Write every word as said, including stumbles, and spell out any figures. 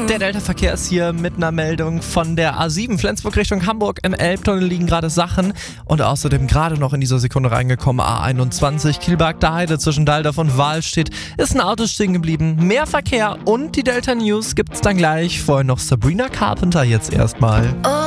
Der Delta-Verkehr ist hier mit einer Meldung von der A sieben Flensburg Richtung Hamburg. Im Elbtunnel liegen gerade Sachen und außerdem gerade noch in dieser Sekunde reingekommen A einundzwanzig Kielberg-der Heide zwischen Daldorf und Wahlstedt ist ein Auto stehen geblieben. Mehr Verkehr und die Delta News gibt's dann gleich. Vorher noch Sabrina Carpenter jetzt erstmal.